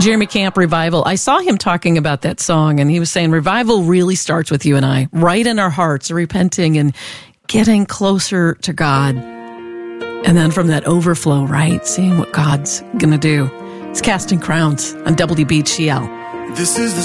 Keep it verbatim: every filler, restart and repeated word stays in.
Jeremy Camp, Revival. I saw him talking about that song, and he was saying revival really starts with you and I, right in our hearts, repenting and getting closer to God. And then from that overflow, right, seeing what God's going to do. It's Casting Crowns on W B G L. This is the